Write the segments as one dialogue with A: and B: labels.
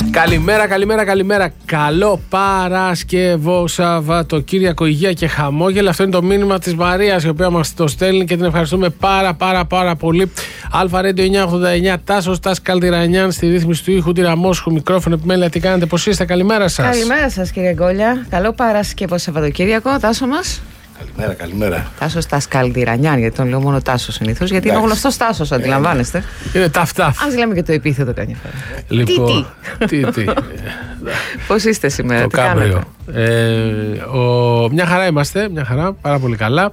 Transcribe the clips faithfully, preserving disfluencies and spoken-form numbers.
A: Καλημέρα, καλημέρα, καλημέρα. Καλό Παρασκευό Σαββατοκύριακο, υγεία και χαμόγελα. Αυτό είναι το μήνυμα της Μαρίας, η οποία μας το στέλνει και την ευχαριστούμε πάρα πάρα πάρα πολύ. Αλφα Radio εννιακόσια ογδόντα εννιά, Τάσος Τας Καλτιρανιάν στη ρύθμιση του ήχου, Τυραμόσχου, μικρόφωνο επιμέλεια. Τι κάνετε, πώς είστε, καλημέρα σας.
B: Καλημέρα σας, κύριε Γκόλια. Καλό Παρασκευό Σαββατοκύριακο, Τάσο μας.
C: Καλημέρα, καλημέρα.
B: Τάσος Τας Καλτιρανιάν, γιατί τον λέω μόνο Τάσο συνήθως, γιατί είναι ο γνωστός Τάσος, αντιλαμβάνεστε.
A: Είναι ταφ-ταφ.
B: Ας λέμε και το επίθετο καμιά φορά.
A: Λοιπόν, τι, τι.
B: Πώς είστε σήμερα,
A: το
B: τι
A: κάμπριο. Ε, ο, μια χαρά είμαστε, μια χαρά, πάρα πολύ καλά.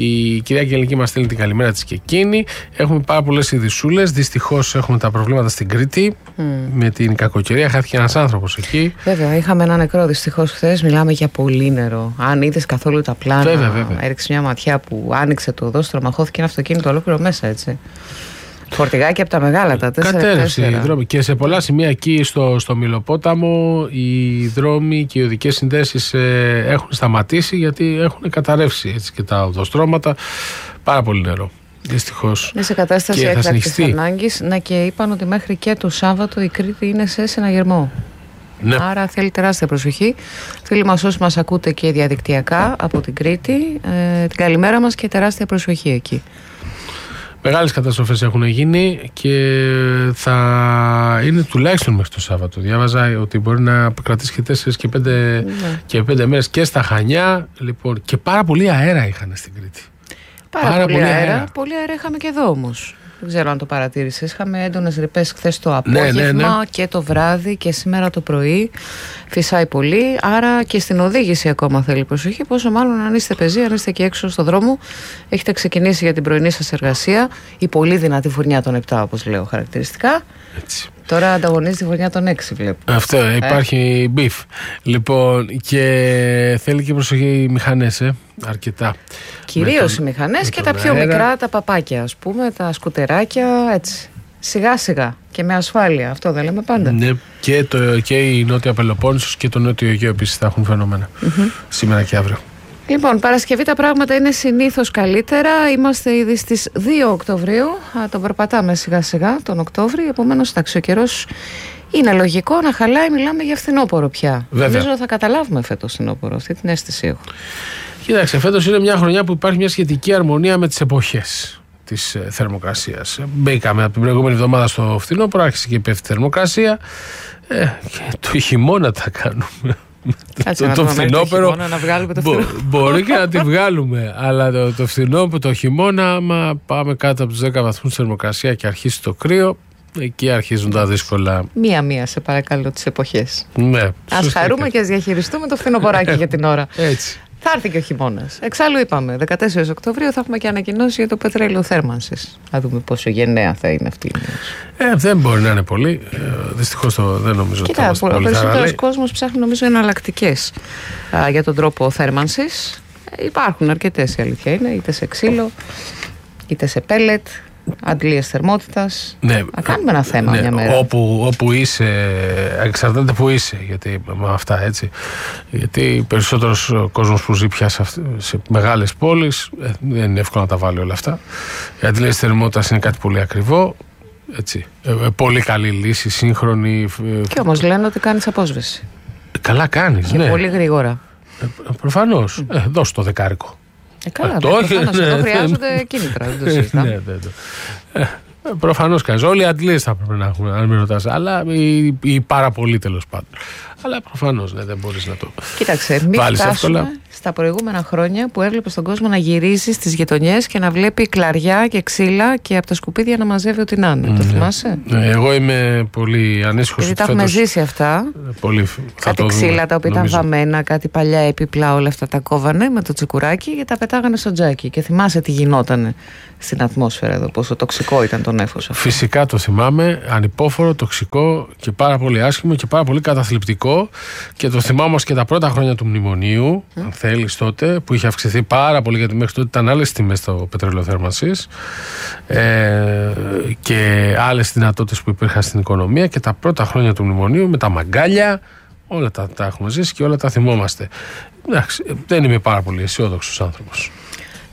A: Η κυρία Αγγελική μας στέλνει την καλημέρα της και εκείνη. Έχουμε πάρα πολλές ειδησούλες. Δυστυχώς έχουμε τα προβλήματα στην Κρήτη mm. με την κακοκαιρία. Χάθηκε ένας άνθρωπος εκεί.
B: Βέβαια, είχαμε ένα νεκρό δυστυχώς χθες. Μιλάμε για πολύ νερό. Αν είδες καθόλου τα πλάνα,
A: βέβαια, βέβαια.
B: έριξε μια ματιά που άνοιξε το οδόστρωμα, χώθηκε ένα αυτοκίνητο ολόκληρο μέσα, έτσι. Φορτηγάκι από τα μεγάλα, τα τέσσερα.
A: Κατέρευσε οι δρόμοι. Και σε πολλά σημεία εκεί στο, στο Μηλοπόταμο οι δρόμοι και οι οδικές συνδέσεις ε, έχουν σταματήσει, γιατί έχουν καταρρεύσει, έτσι, και τα οδοστρώματα. Πάρα πολύ νερό. Δυστυχώς.
B: Είναι σε κατάσταση έκτακτης ανάγκης. Ναι, και είπαν ότι μέχρι και το Σάββατο η Κρήτη είναι σε συναγερμό. Ναι. Άρα θέλει τεράστια προσοχή. Φίλοι μας, όσοι μας ακούτε και διαδικτυακά από την Κρήτη, ε, την καλημέρα μας και τεράστια προσοχή εκεί.
A: Μεγάλες καταστροφές έχουν γίνει και θα είναι τουλάχιστον μέχρι το Σάββατο. Διάβαζα ότι μπορεί να κρατήσει και τέσσερις και πέντε, ναι. και πέντε μέρες και στα Χανιά. Λοιπόν, και πάρα πολύ αέρα είχαν στην Κρήτη.
B: Πάρα, πάρα πολύ, πολύ αέρα. αέρα. Πολύ αέρα είχαμε και εδώ όμως. Δεν ξέρω αν το παρατήρησες. Είχαμε έντονες ρηπές χθες το απόγευμα, ναι, ναι, ναι. και το βράδυ και σήμερα το πρωί. Φυσάει πολύ. Άρα και στην οδήγηση ακόμα θέλει προσοχή. Πόσο μάλλον αν είστε πεζοί, αν είστε και έξω στον δρόμο, έχετε ξεκινήσει για την πρωινή σας εργασία. Η πολύ δυνατή φουρνιά των επτά, όπως λέω χαρακτηριστικά. Έτσι. Τώρα ανταγωνίζει τη φουρνιά των έξι, βλέπω.
A: Αυτό, ε. υπάρχει μπιφ. Λοιπόν, και θέλει και προσοχή οι μηχανές, ε. αρκετά.
B: Κυρίως οι μηχανές και τα πιο αέρα. μικρά, τα παπάκια, ας πούμε, τα σκουτεράκια, έτσι. Σιγά σιγά και με ασφάλεια. Αυτό δεν λέμε πάντα.
A: Ναι, και, το, και η Νότια Πελοπόννησος και το Νότιο Αιγαίο επίσης θα έχουν φαινόμενα mm-hmm. σήμερα και αύριο.
B: Λοιπόν, Παρασκευή τα πράγματα είναι συνήθως καλύτερα. Είμαστε ήδη στις δύο Οκτωβρίου. Α, τον περπατάμε σιγά σιγά τον Οκτώβρη. Επομένως, εντάξει, ο καιρός είναι λογικό να χαλάει. Μιλάμε για φθινόπωρο πια. Βέβαια. Νομίζω θα καταλάβουμε φέτος φθινόπωρο. Αυτή την αίσθηση έχω.
A: Κοίταξε, φέτος είναι μια χρονιά που υπάρχει μια σχετική αρμονία με τις εποχές της ε, θερμοκρασίας. Μπήκαμε από την προηγούμενη εβδομάδα στο φθινόπωρο, άρχισε και πέφτει η θερμοκρασία. Ε, και το χειμώνα τα κάνουμε.
B: Κάτσε το, να το φθινόπωρο να βγάλουμε το
A: μπο, μπορεί και να τη βγάλουμε, αλλά το, το φθινόπωρο, το χειμώνα, άμα πάμε κάτω από τους δέκα βαθμούς θερμοκρασία και αρχίσει το κρύο, εκεί αρχίζουν τα δύσκολα.
B: Μία-μία, σε παρακαλώ, τις εποχές.
A: Ναι,
B: ας χαρούμε και ας διαχειριστούμε το φθινοπωράκι για την ώρα.
A: Έτσι.
B: Θα έρθει και ο χειμώνας. Εξάλλου είπαμε, δεκατέσσερις Οκτωβρίου θα έχουμε και ανακοινώσει για το πετρέλαιο θέρμανσης. Θα δούμε πόσο γενναία θα είναι αυτή η
A: ε, δεν μπορεί να είναι πολύ. Ε, δυστυχώς το, δεν νομίζω ότι θα είμαστε πολύ.
B: Ο περισσότερος κόσμος ψάχνει, νομίζω, εναλλακτικές α, για τον τρόπο θέρμανσης. Ε, υπάρχουν αρκετές, η αλήθεια είναι, είτε σε ξύλο, είτε σε πέλετ. Αντλίες θερμότητας.
A: Ναι,
B: να κάνουμε ένα θέμα
A: ναι,
B: μια μέρα.
A: Όπου, όπου είσαι, εξαρτάται που είσαι, γιατί με αυτά, έτσι. Γιατί περισσότερος κόσμος που ζει πια σε, σε μεγάλες πόλεις, ε, δεν είναι εύκολο να τα βάλει όλα αυτά. Οι αντλίες θερμότητας είναι κάτι πολύ ακριβό. Έτσι. Ε, ε, πολύ καλή λύση, σύγχρονη. Ε,
B: και όμως λένε ότι κάνεις απόσβεση.
A: Ε, καλά κάνεις,
B: και
A: ναι.
B: πολύ γρήγορα.
A: Ε, προφανώς. Mm. Ε, δώσ' το δεκάρικο.
B: Ε, καλά, ε, προφανώς, ναι, εδώ χρειάζονται κίνητρα, δεν το συζητάμε.
A: Ναι, ναι, ναι. Ε, προφανώς κάνεις. Όλοι οι αντλίες θα πρέπει να έχουν, αν μην ρωτάς, αλλά οι, οι πάρα πολλοί τέλος πάντων. Αλλά προφανώς ναι, δεν μπορείς να το
B: κοίταξε, μην
A: βάλεις εύκολα.
B: Στα προηγούμενα χρόνια που έβλεπε τον κόσμο να γυρίζει στις γειτονιές και να βλέπει κλαριά και ξύλα και από τα σκουπίδια να μαζεύει ό,τι να είναι. Mm, το θυμάσαι?
A: Ναι, εγώ είμαι πολύ ανήσυχος.
B: Γιατί τα έχουμε ζήσει αυτά.
A: Πολύ,
B: κάτι ξύλα τα οποία ήταν βαμμένα, κάτι παλιά έπιπλα, όλα αυτά τα κόβανε με το τσικουράκι και τα πετάγανε στο τζάκι. Και θυμάσαι τι γινότανε στην ατμόσφαιρα εδώ, πόσο τοξικό ήταν το νέφος αυτό.
A: Φυσικά το θυμάμαι, ανυπόφορο, τοξικό και πάρα πολύ άσχημο και πάρα πολύ καταθλιπτικό. Και το θυμάμαι και τα πρώτα χρόνια του μνημονίου, mm. αν θέλεις τότε, που είχε αυξηθεί πάρα πολύ, γιατί μέχρι τότε ήταν άλλες τιμές στο πετρέλαιο θέρμανσης ε, και άλλες δυνατότητες που υπήρχαν στην οικονομία. Και τα πρώτα χρόνια του μνημονίου με τα μαγκάλια, όλα τα, τα έχουμε ζήσει και όλα τα θυμόμαστε. Εντάξει, δεν είμαι πάρα πολύ αισιόδοξος άνθρωπος.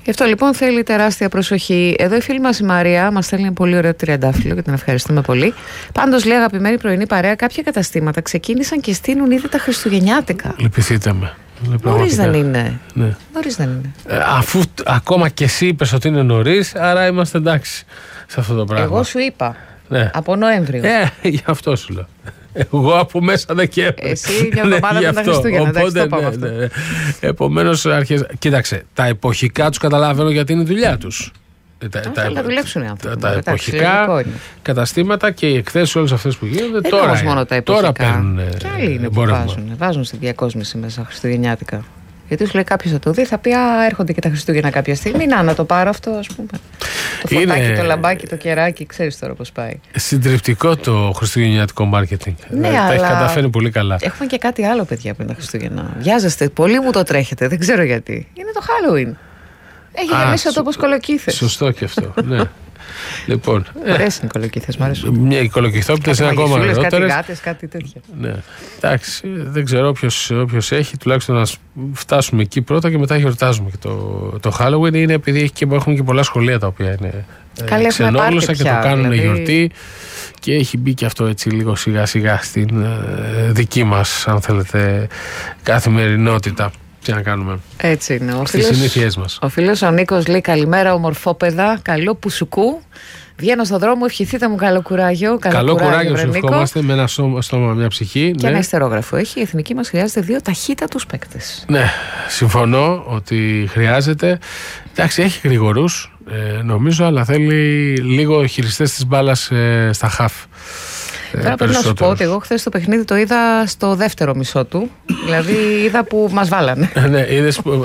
B: Γι' αυτό λοιπόν θέλει τεράστια προσοχή. Εδώ η φίλη μας η Μαρία μας στέλνει ένα πολύ ωραίο τριαντάφυλλο και την ευχαριστούμε πολύ. Πάντως, λέει, αγαπημένη πρωινή παρέα, κάποια καταστήματα ξεκίνησαν και στείνουν ήδη τα χριστουγεννιάτικα.
A: Λυπηθείτε με.
B: Νωρίς δεν είναι.
A: Ναι.
B: Νωρίς δεν είναι.
A: Ε, αφού ακόμα και εσύ είπες ότι είναι νωρίς, άρα είμαστε εντάξει σε αυτό το πράγμα.
B: Εγώ σου είπα.
A: Ναι.
B: Από Νοέμβριο.
A: Ε, γι' αυτό σου λέω. Εγώ από μέσα Δεκέμβρη.
B: Εσύ μια εβδομάδα μετά τα Χριστούγεννα.
A: Οπότε, ναι, ναι, ναι. Επομένως, αρχές... κοίταξε, τα εποχικά τους καταλαβαίνω γιατί είναι η δουλειά τους.
B: Τα, τα, τα δουλέψουν οι άνθρωποι.
A: Τα, τα εποχικά καταστήματα και οι εκθέσεις όλες αυτές που γίνονται. Δεν τώρα,
B: μόνο τα εποχικά.
A: Τώρα παίρνουν.
B: Και άλλοι είναι που βάζουν. Βάζουν στη διακόσμηση μέσα χριστουγεννιάτικα. Γιατί σου λέει κάποιος θα το δει, θα πει α, έρχονται και τα Χριστούγεννα κάποια στιγμή. Να, να το πάρω αυτό, ας πούμε. Το φωτάκι, είναι... το λαμπάκι, το κεράκι, ξέρεις τώρα πώς πάει.
A: Συντριπτικό το χριστουγεννιάτικο μάρκετινγκ.
B: Ναι,
A: τα
B: αλλά...
A: έχει καταφέρει πολύ καλά.
B: Έχουμε και κάτι άλλο, παιδιά, πριν τα Χριστούγεννα. Βιάζεστε, πολύ μου το τρέχετε, δεν ξέρω γιατί. Είναι το Halloween. Έχει γεμίσει ο τόπος κολοκύθες.
A: Σωστό και αυτό, ναι. Λοιπόν.
B: Ωραίες είναι οι κολοκύθες, μου αρέσουν.
A: Μια οι κολοκυθόπιτες είναι ακόμα ωραιότερες.
B: Κάτι γάτες, κάτι τέτοια.
A: Ναι. Εντάξει, δεν ξέρω όποιος έχει, τουλάχιστον να φτάσουμε εκεί πρώτα και μετά γιορτάζουμε και το, το Halloween. Είναι επειδή έχει και, έχουμε και πολλά σχολεία τα οποία είναι ε, ξενόγλωσσα και το κάνουν δηλαδή... γιορτή. Και έχει μπει και αυτό έτσι λίγο σιγά σιγά στην ε, δική μας, αν θέλετε, καθημερινότητα. Τι να κάνουμε.
B: Έτσι είναι.
A: Στις συνήθειές μας.
B: Ο φίλος ο Νίκος λέει καλημέρα ομορφόπεδα, καλό πουσουκού. Βγαίνω στον δρόμο, ευχηθείτε μου καλό κουράγιο. Καλό,
A: καλό κουράγιο σου ευχόμαστε με ένα σώμα, στόμα, μια ψυχή.
B: Και ναι. Ένα ιστερόγραφο έχει. Η εθνική μας χρειάζεται δύο ταχύτατους παίκτες.
A: Ναι, συμφωνώ ότι χρειάζεται. Εντάξει, έχει γρηγορούς, ε, νομίζω, αλλά θέλει λίγο χειριστές της μπάλας ε, στα χαφ.
B: Τώρα πρέπει να σου πω ότι εγώ χθες το παιχνίδι το είδα στο δεύτερο μισό του. Δηλαδή είδα που μας βάλανε.
A: Ναι, είδες που...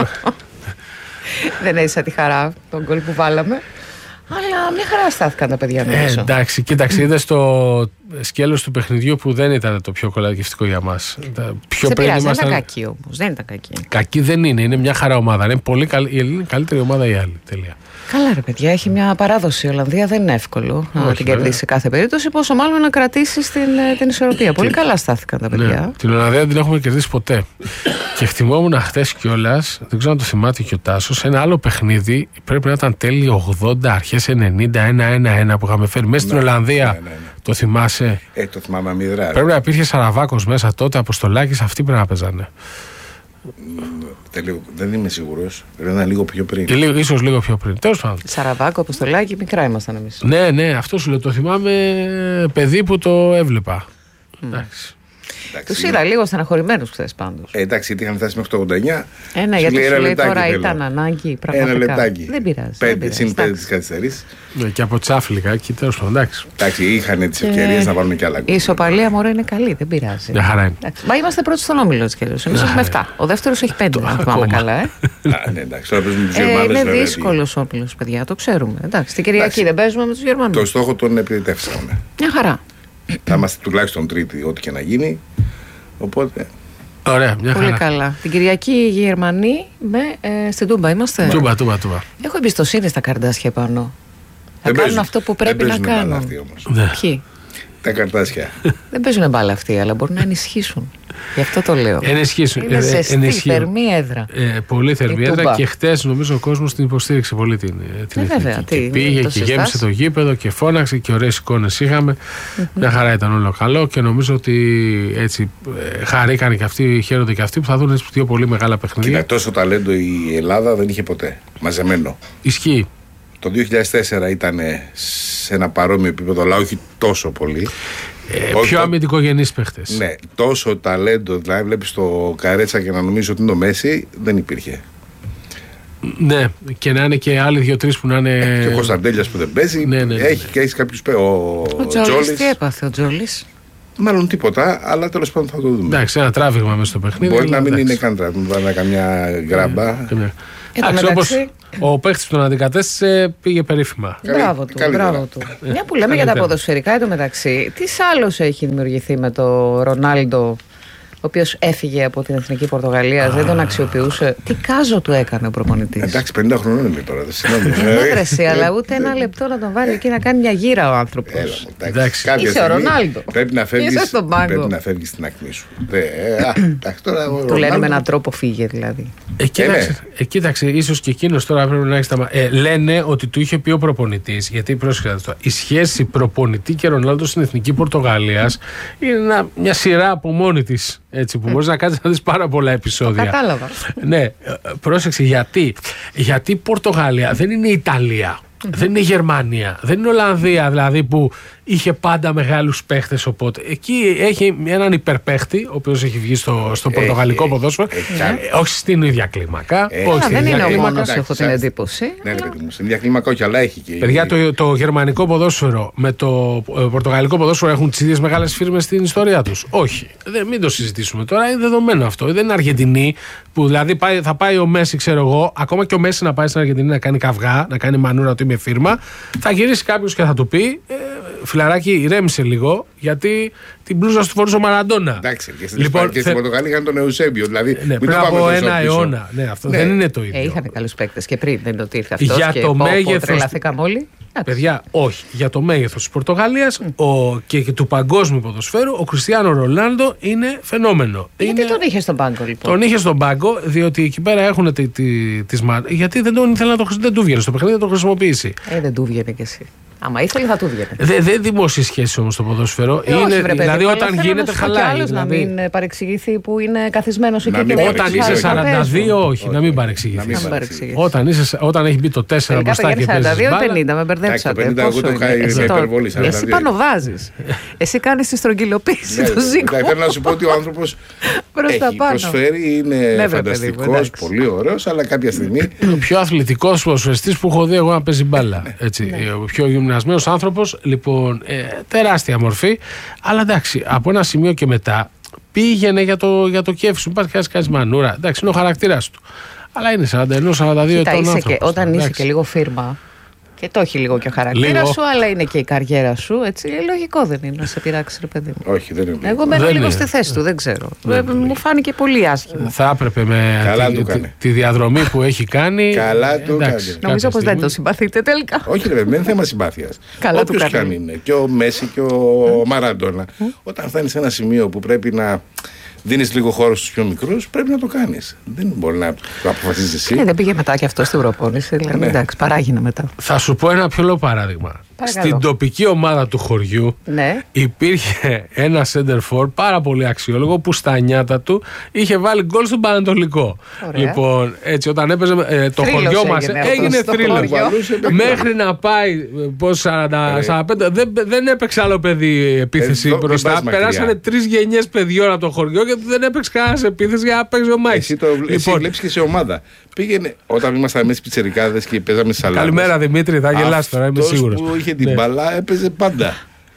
B: Δεν έζησα τη χαρά τον γκολ που βάλαμε. Αλλά μια χαρά στάθηκαν τα παιδιά νομίζω.
A: Ε, εντάξει, κοίταξε, είδες το σκέλος του παιχνιδιού που δεν ήταν το πιο κολακευτικό για μας. Πιο
B: σε πειράζει, δεν ήταν κακή όμως. Δεν ήταν κακή.
A: Κακή δεν είναι, είναι μια χαρά ομάδα. Είναι πολύ καλή, η Ελλήνη καλύτερη ομάδα η άλλη. Τελεία.
B: Καλά ρε παιδιά, έχει μια παράδοση η Ολλανδία, δεν είναι εύκολο να την κερδίσει σε κάθε περίπτωση, πόσο μάλλον να κρατήσει την, την ισορροπία. Πολύ καλά στάθηκαν τα παιδιά.
A: Ναι, την Ολλανδία δεν την έχουμε κερδίσει ποτέ. Και θυμόμουν χτες κιόλας, δεν ξέρω αν το θυμάται και ο Τάσος, ένα άλλο παιχνίδι πρέπει να ήταν τέλη ογδόντα, αρχές ενενήντα, ένα ένα ένα που είχαμε φέρει μέσα στην Ολλανδία. Ναι, ναι, ναι. Το θυμάσαι?
C: Ε, το θυμάμαι αμυδρά.
A: Πρέπει να υπήρχε Σαραβάκος μέσα τότε, Αποστολάκης, αυτοί πρέπει να παίζανε.
C: Τελείο, δεν είμαι σίγουρος. Πρέπει να είναι λίγο πιο πριν.
A: Και λίγο, ίσως λίγο πιο πριν. Τέλος πάντων.
B: Σαραβάκο, Αποστολάκη, μικρά ήμασταν εμείς.
A: Ναι, ναι, αυτό σου λέω. Το θυμάμαι παιδί που το έβλεπα. Mm. Εντάξει.
B: Τους είδα λίγο στεναχωρημένους χθες πάντως.
C: Ε, εντάξει, γιατί είχαν φτάσει μέχρι το ογδόντα εννιά.
B: Ε, ναι, γιατί σου λέει τώρα ήταν ανάγκη. Πραγματικά.
C: Ένα λεπτάκι.
B: Δεν πειράζει.
C: Πέντε συν πέντε της καθυστερής.
A: Ναι, και από τσάφλικα εκεί τέλος πάντων. Εντάξει.
C: Εντάξει, είχαν τις ευκαιρίες να βάλουν και άλλα.
B: Η ισοπαλία μωρέ είναι καλή, δεν πειράζει.
A: Για χαρά είναι.
B: Μα είμαστε πρώτοι στον όμιλο της κυρίας. Εμείς έχουμε επτά. Ο δεύτερος έχει πέντε. Αν θυμάμαι καλά, ε.
C: Ναι, εντάξει, τώρα παίζουμε τους Γερμανούς.
B: Είναι δύσκολος όμιλος, παιδιά, το ξέρουμε. Εντάξει, την Κυριακή δεν παίζουμε με τους Γερμανούς.
C: Το στόχο τον επιτεύξαμε.
B: Μια χαρά.
C: Θα είμαστε τουλάχιστον τρίτη, ό,τι και να γίνει. Οπότε.
A: Ωραία, μια
B: πολύ
A: χαρά.
B: καλά. Την Κυριακή οι Γερμανοί με, ε, στην Τούμπα είμαστε.
A: Τούμπα, τούμπα, τούμπα.
B: Έχω εμπιστοσύνη στα καρδάσια πάνω. Θα κάνουν αυτό που πρέπει να κάνουν.
C: Αυτοί,
A: ναι.
B: Ποιοι?
C: Τα καρτάσια.
B: Δεν παίζουν μπάλα αυτοί, αλλά μπορούν να ενισχύσουν. Γι' αυτό το λέω.
A: Ενισχύσουν.
B: Είναι ζεστή, ενισχύουν. Θερμή έδρα.
A: Ε, πολύ θερμή έδρα και χτες νομίζω ο κόσμος την υποστήριξε πολύ την, την
B: ε, βέβαια,
A: εθνική.
B: Τι,
A: και πήγε και γέμισε το γήπεδο και φώναξε και ωραίες εικόνες είχαμε. Mm-hmm. Μια χαρά ήταν όλο καλό και νομίζω ότι έτσι χαρήκαν και αυτοί, χαίρονται και αυτοί που θα δουν έτσι δύο πολύ μεγάλα παιχνίδια.
C: Κοίτα, τόσο ταλέντο η Ελλάδα δεν είχε ποτέ. Μαζεμένο.
A: Ισχύει.
C: Το δύο χιλιάδες τέσσερα ήταν σε ένα παρόμοιο επίπεδο, αλλά όχι τόσο πολύ.
A: Ε, πιο το... αμυντικογενείς παίχτες.
C: Ναι, τόσο ταλέντο, δηλαδή βλέπεις το Καρέτσα και να νομίζεις ότι είναι το Μέση, δεν υπήρχε.
A: Ναι, και να είναι και άλλοι δύο-τρεις που να είναι.
C: Ε, και ο Κωνσταντέλιας που δεν παίζει.
A: Ναι, ναι, ναι,
C: έχει
A: ναι.
C: και έχει κάποιους παί. Ο,
B: ο Τζόλης. Τι έπαθε ο Τζόλης?
C: Μάλλον τίποτα, αλλά τέλος πάντων θα το δούμε.
A: Εντάξει, ένα τράβηγμα μέσα στο παιχνίδι.
C: Μπορεί να μην
A: εντάξει.
C: είναι καν τράβηγμα, να καμιά γκράμπα.
A: Εντάξει, όπως ο παίχτης που τον αντικατέστησε πήγε περίφημα.
B: Μπράβο του, μπράβο του. Μια που λέμε για τα ποδοσφαιρικά εντωμεταξύ, τι άλλος έχει δημιουργηθεί με το Ρονάλντο οποίος έφυγε από την Εθνική Πορτογαλία, ah. δεν τον αξιοποιούσε. Τι κάζο του έκανε ο προπονητής.
C: Εντάξει, πενήντα χρονών είναι τώρα, δεν συγγνώμη.
B: Δεν αλλά ούτε ένα λεπτό να τον βάλει εκεί να κάνει μια γύρα ο άνθρωπος. Είσαι ο Ρονάλντο.
C: Πρέπει να φεύγει στην ακμή σου.
B: Του λένε με έναν τρόπο φύγε δηλαδή.
A: Κοίταξε, ίσως και εκείνος τώρα πρέπει να έχει τα. Λένε ότι του είχε πει ο προπονητής, γιατί πρόσεχε, η σχέση προπονητή και Ρονάλντο στην Εθνική Πορτογαλίας είναι μια σειρά από μόνη της. Έτσι, που mm. μπορείς να κάνεις να δεις πάρα πολλά επεισόδια.
B: Το κατάλαβα.
A: Ναι, πρόσεξε γιατί. Γιατί η Πορτογαλία δεν είναι η Ιταλία. Mm-hmm. Δεν είναι η Γερμανία. Δεν είναι η Ολλανδία δηλαδή που είχε πάντα μεγάλους παίχτες. Οπότε εκεί έχει έναν υπερπαίχτη, ο οποίος έχει βγει στο, στο πορτογαλικό έχει, ποδόσφαιρο. Έχει, έχει, όχι στην ίδια κλίμακα.
B: Έχει, όχι στην δεν ίδια είναι κλίμακα. Ο μόνος, έχω την εντύπωση.
C: Ναι, αλλά... ναι, στην ίδια κλίμακα όχι, αλλά έχει και.
A: Παιδιά, το, το γερμανικό ποδόσφαιρο με το πορτογαλικό ποδόσφαιρο έχουν τις ίδιες μεγάλες φίρμες στην ιστορία τους. Όχι. Δεν, μην το συζητήσουμε τώρα. Είναι δεδομένο αυτό. Δεν είναι Αργεντινή που δηλαδή πάει, θα πάει ο Μέση, ξέρω εγώ, ακόμα και ο Μέση να πάει στην Αργεντινή να κάνει καυγά, να κάνει μανούρα ότι είμαι φίρμα. Θα γυρίσει κάποιο και θα του πει. Ε, Φιλαράκι, ηρέμησε λίγο, γιατί την μπλούζα του φορούσε ο Μαραντόνα.
C: Εντάξει, και στην λοιπόν, θε... Πορτογαλία είχαν τον Εουσέμπιο. Δηλαδή,
A: ναι, πριν από ένα αιώνα. Ναι, αυτό ναι. δεν είναι το ίδιο.
B: Ε, είχαν καλούς παίκτες και πριν, δεν είναι ότι ήρθε αυτός.
A: Για
B: και
A: το μέγεθος.
B: Τρελαθήκαμε όλοι.
A: Παιδιά, όχι. Για το μέγεθος της Πορτογαλίας mm. ο, και, και του παγκόσμιου ποδοσφαίρου, ο Κριστιάνο Ρονάλντο είναι φαινόμενο.
B: Γιατί
A: είναι...
B: τον είχε στον πάγκο, λοιπόν.
A: Τον είχε στον πάγκο, διότι εκεί πέρα έχουν τη, τη, τις μαν... Γιατί δεν τον ήθελε να το δεν του βγαίνει στο παιχνίδι, να το χρησιμοποιήσει.
B: Ε, δεν του βγαίνει κι εσύ. Άμα ήθελε θα του βγαίνει.
A: Δεν δε δημόσιες σχέσεις όμως το ποδόσφαιρο.
B: Ε,
A: είναι,
B: όχι, βρε,
A: δηλαδή
B: παιδί,
A: όταν γίνεται χαλάει.
B: Δηλαδή... Να μην παρεξηγηθεί που είναι καθισμένος εκεί
A: και όταν είσαι σαράντα δύο, όχι, να μην παρεξηγηθεί. Όταν έχει μπει το τέσσερα μπροστά και παίζει.
B: σαράντα δύο πενήντα, με μπερδέψατε. Εσύ πανοβάζεις. Εσύ κάνεις τη στρογγυλοποίηση του Ζήκου.
C: Θέλω να σου πω ότι ο άνθρωπος έχει προσφέρει, είναι φανταστικός, πολύ ωραίος, αλλά κάποια στιγμή.
A: Ο πιο αθλητικός ποδοσφαιριστής που έχω δει εγώ να παίζει μπάλα. Ο πιο γυμνασμένος άνθρωπος, λοιπόν, ε, τεράστια μορφή, αλλά εντάξει, από ένα σημείο και μετά πήγαινε για το, για το κέφι σου. Υπάρχει κάτι μανούρα. Εντάξει, είναι ο χαρακτήρας του. Αλλά είναι σαράντα ένα σαράντα δύο ετών άνθρωπος.
B: Όταν εντάξει. Είσαι και λίγο φίρμα. Και το έχει λίγο και ο χαρακτήρα σου, αλλά είναι και η καριέρα σου. Έτσι, λογικό δεν είναι να σε πειράξει, ρε παιδί μου.
C: Όχι, δεν είναι.
B: Εγώ μένω λίγο είναι. Στη θέση του, δεν ξέρω. Δεν μου φάνηκε πολύ άσχημο.
A: Θα έπρεπε με τη, τη, τη διαδρομή που έχει κάνει.
C: Καλά του κάνει.
B: Νομίζω πως δεν το συμπαθείτε τελικά.
C: Όχι, ρε, δεν είναι θέμα συμπάθειας.
B: Καλά του κάνει.
C: Όποιος καν είναι. Και ο Μέση και ο Μαραντόνα. Όταν φτάνει σε ένα σημείο που πρέπει να. Δίνεις λίγο χώρο στους πιο μικρούς, πρέπει να το κάνεις. Δεν μπορεί να το αποφασίσεις εσύ.
B: Ε, δεν πήγε μετά και αυτό στην προπόνηση. Δηλαδή, ναι. Εντάξει, παράγινε μετά.
A: Θα σου πω ένα πιο λόγο παράδειγμα.
B: Παρακαλώ.
A: Στην τοπική ομάδα του χωριού
B: ναι.
A: υπήρχε ένα center for πάρα πολύ αξιόλογο που στα νιάτα του είχε βάλει γκολ στον Πανετολικό.
B: Ωραία.
A: Λοιπόν, έτσι όταν έπαιζε ε, το
B: θρύλος
A: χωριό μας
B: έγινε
A: θρύλο. Μέχρι να πάει πώς σαράντα, σαράντα πέντε δεν, δεν έπαιξε άλλο παιδί επίθεση ε, μπροστά. Περάσανε τρεις γενιές παιδιών από το χωριό και δεν έπαιξε κανένας επίθεση για να παίξει ο Μάικς.
C: Εσύ το λοιπόν, βλέπεις και σε ομάδα. Πήγαινε όταν ήμασταν εμείς πιτσιρικάδες και παίζαμε σαλάτες.
A: Καλημέρα Δημήτρη, θα γελάς τώρα, είμαι σίγουρος.
C: Που είχε την ναι. μπάλα έπαιζε πάντα.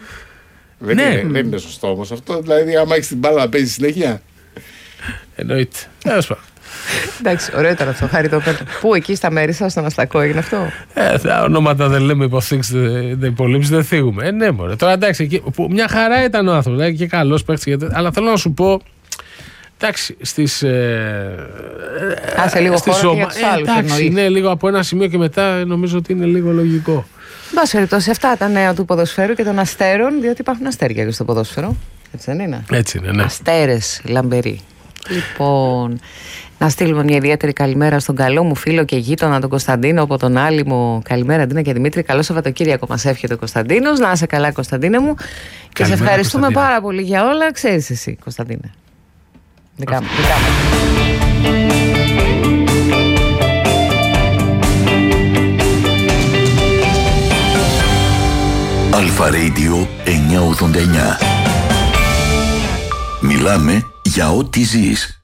C: Δεν, ναι. είναι, δεν είναι σωστό όμως αυτό. Δηλαδή, άμα έχεις την μπάλα να παίζεις συνέχεια.
A: Εννοείται.
B: Εντάξει, ωραίο ήταν αυτό. Χάρη το πέτω. Πού εκεί στα μέρη σας, στον Αστακό, έγινε αυτό.
A: Ε, τα ονόματα δεν λέμε, υποθήκες, δεν υπολείψεις, δεν θίγουμε. Ε, ναι, μωρέ. Τώρα εντάξει, εκεί, που, μια χαρά ήταν ο άνθρωπος, δηλαδή, και καλός παίκτης. Αλλά θέλω να σου πω. Εντάξει, στις. Ε,
B: Άσε λίγο στις χώρο για τους άλλους,
A: εντάξει, είναι λίγο από ένα σημείο και μετά νομίζω ότι είναι λίγο λογικό.
B: Εν πάση περιπτώσει, αυτά τα νέα του ποδοσφαίρου και των αστέρων, διότι υπάρχουν αστέρια και στο ποδόσφαιρο. Έτσι δεν είναι.
A: Έτσι είναι, ναι.
B: Αστέρες, λαμπεροί. Λοιπόν, να στείλουμε μια ιδιαίτερη καλημέρα στον καλό μου φίλο και γείτονα τον Κωνσταντίνο από τον Άλυμο. Καλημέρα, Αντίνα και Δημήτρη. Καλό Σαββατοκύριακο μας εύχεται ο Κωνσταντίνος. Να είσαι καλά, Κωνσταντίνε μου. Και καλημέρα, σε ευχαριστούμε πάρα πολύ για όλα. Ξέρεις εσύ, Κωνσταντίνε. Δικά μου.
D: Αλφα Radio εννιακόσια ογδόντα εννιά. Μιλάμε για ό,τι ζεις.